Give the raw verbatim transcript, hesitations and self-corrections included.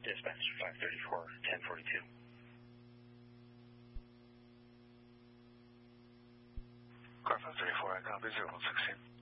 Dispatch five thirty-four, ten forty-two. Car five thirty-four, I copy zero one sixteen.